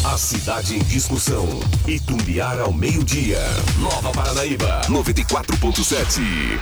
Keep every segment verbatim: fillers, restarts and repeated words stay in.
A cidade em discussão. Itumbiara ao meio-dia. Nova Paranaíba. noventa e quatro ponto sete.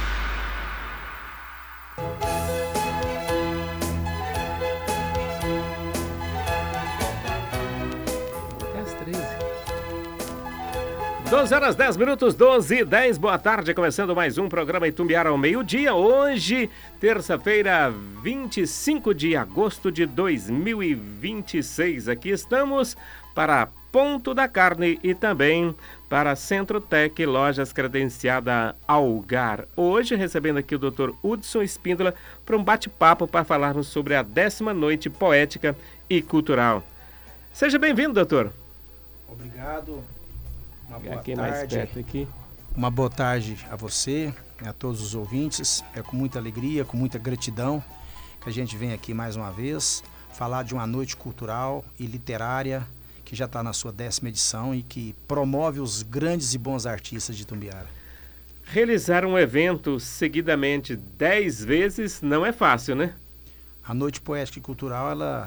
doze horas, dez minutos, doze e dez, boa tarde, começando mais um programa Itumbiara ao meio-dia, hoje, terça-feira, vinte e cinco de agosto de dois mil e vinte e seis, aqui estamos para Ponto da Carne e também para Centro-Tec, lojas credenciada Algar. Hoje, recebendo aqui o doutor Hudson Espíndola para um bate-papo para falarmos sobre a décima noite poética e cultural. Seja bem-vindo, doutor. Obrigado. Uma boa aqui tarde. Mais perto aqui. Uma boa tarde a você, a todos os ouvintes. É com muita alegria, com muita gratidão que a gente vem aqui mais uma vez falar de uma noite cultural e literária que já está na sua décima edição e que promove os grandes e bons artistas de Itumbiara. Realizar um evento seguidamente dez vezes não é fácil, né? A Noite Poética e Cultural, ela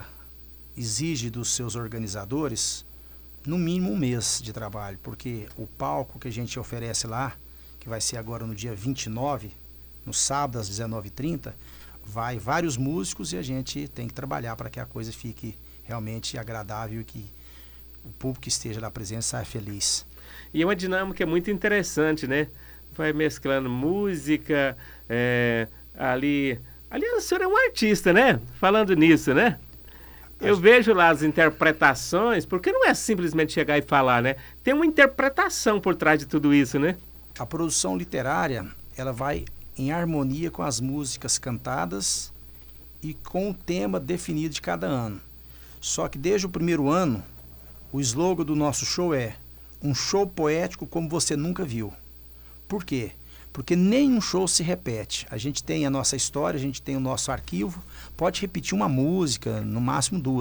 exige dos seus organizadores no mínimo um mês de trabalho, porque o palco que a gente oferece lá, que vai ser agora no dia vinte e nove, no sábado às dezenove e trinta, vai vários músicos e a gente tem que trabalhar para que a coisa fique realmente agradável e que o público que esteja lá presente saia feliz. E é uma dinâmica muito interessante, né? Vai mesclando música, é, ali... Aliás, o senhor é um artista, né? Falando nisso, né? Eu vejo lá as interpretações, porque não é simplesmente chegar e falar, né? Tem uma interpretação por trás de tudo isso, né? A produção literária, ela vai em harmonia com as músicas cantadas e com o tema definido de cada ano. Só que desde o primeiro ano, o slogan do nosso show é um show poético como você nunca viu. Por quê? Porque nenhum show se repete. A gente tem a nossa história, a gente tem o nosso arquivo, pode repetir uma música, no máximo duas.